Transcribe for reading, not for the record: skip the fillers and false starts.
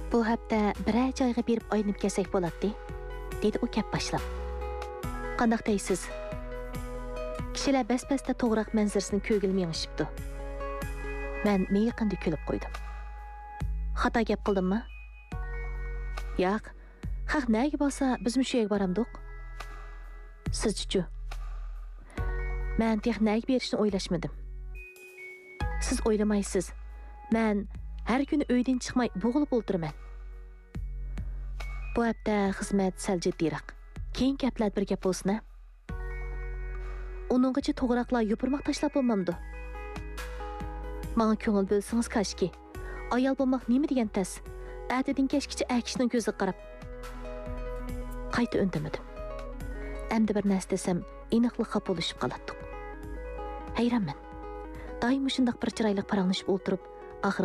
Bu hafta biror joyga berib aylanib kelsak bo'ladi, dedi u gap boshlab. Qandoq deysiz? Kishilar bas-basda to'g'roq manzarasini ko'gilmay yashibdi. Men meyiqindi kulib qo'ydim. Xato gap qildimmi? Yo'q. Haq nega bo'lsa, biz shu yerga boramdiq. Siz-chi? Men texnik berishni o'ylashmadim. Siz o'ylamaysiz. Men har kuni uydan chiqmay bo'g'ilib o'tiraman. Bu hafta xizmat sal jiddiyroq. Keyin gaplar bir gap bo'lsin. Uninggacha to'g'roqlar yupurmoq tashlab bo'lmamdi. Menga ko'ngil bo'lsangiz kashki. Ayol bo'lmoq nima degan tas? Atidin kashkicha akishning ko'ziga qarab. Qayta undimadim. Endi bir narsa desam, aniqlik qolishib qoladi. Hayronman. Doim shundoq bir chiroyli paranglashib o'tirib,